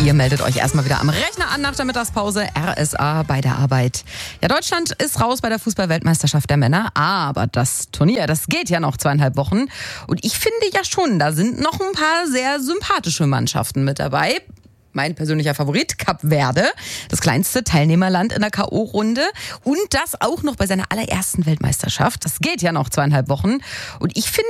Ihr meldet euch erstmal wieder am Rechner an nach der Mittagspause. RSA bei der Arbeit. Ja, Deutschland ist raus bei der Fußball-Weltmeisterschaft der Männer. Aber das Turnier, das geht ja noch 2,5 Wochen. Und ich finde ja schon, da sind noch ein paar sehr sympathische Mannschaften mit dabei. Mein persönlicher Favorit, Kap Verde, das kleinste Teilnehmerland in der K.O.-Runde. Und das auch noch bei seiner allerersten Weltmeisterschaft. Das geht ja noch 2,5 Wochen. Und ich finde